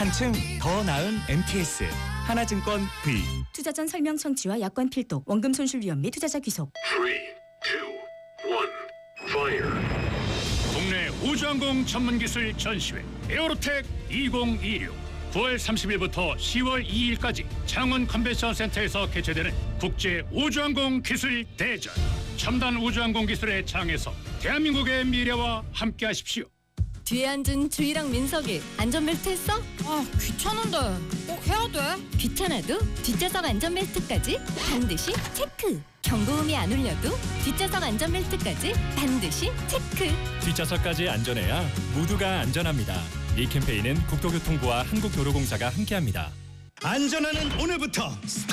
한층 더 나은 MTS 하나증권 V. 투자 전 설명 청취와 약관 필독, 원금 손실 위험 및 투자자 귀속. 3, 2, 1, fire. 국내 우주항공 전문기술 전시회 에어로텍 2026 9월 30일부터 10월 2일까지 창원 컨벤션 센터에서 개최되는 국제 우주항공 기술 대전. 첨단 우주항공 기술의 장에서 대한민국의 미래와 함께하십시오. 뒤에 앉은 주희랑 민석이 안전벨트 했어? 아, 귀찮은데 꼭 해야 돼? 귀찮아도 뒷좌석 안전벨트까지 반드시 체크. 경고음이 안 울려도 뒷좌석 안전벨트까지 반드시 체크. 뒷좌석까지 안전해야 모두가 안전합니다. 이 캠페인은 국토교통부와 한국도로공사가 함께합니다. 안전하는 오늘부터